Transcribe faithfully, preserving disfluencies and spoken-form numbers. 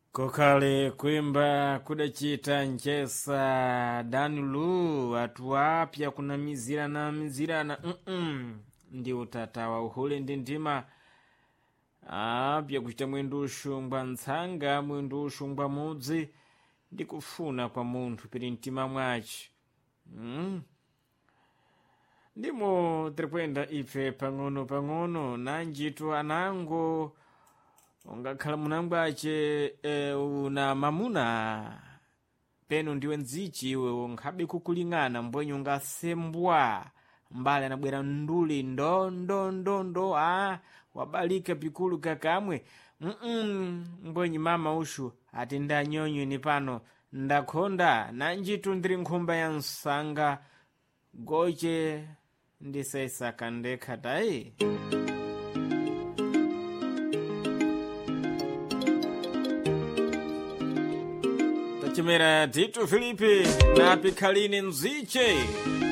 kokale kwimba kudachita nchesa danulu watu wapya kunamizirana mizirana mm-mm. ndi utata wa uhule ndi ndima apya kuchita mwendo ushungwa ntsanga mwendo ushungwa mudzi ndi kufuna kwa munthu pili mtima mwaci mm. ndimo tirikwenda ife pang'ono pang'ono nanjitu anango ungakhala munango ace e, una mamuna peno ndiwe nzichi iwe unkhabe kukuling'ana mbwenye ungasembwa mbale anabwera nduli ndo ndo ndo ndo a wabalika pikulu kakamwe mm mbwenye mama ushu ati ndanyonyo ni pano ndakhonda nanjitu ndiri nkhumba ya nsanga goche ndisaisaka ndekhatayi tachimera titu Filipi na pikhalini nziche